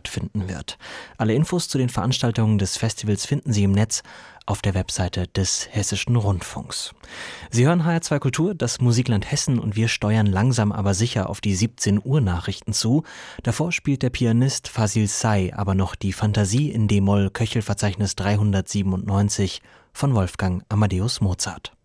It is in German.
stattfinden wird. Alle Infos zu den Veranstaltungen des Festivals finden Sie im Netz auf der Webseite des Hessischen Rundfunks. Sie hören HR2 Kultur, das Musikland Hessen, und wir steuern langsam aber sicher auf die 17 Uhr Nachrichten zu. Davor spielt der Pianist Fazil Say aber noch die Fantasie in d-Moll Köchelverzeichnis 397 von Wolfgang Amadeus Mozart.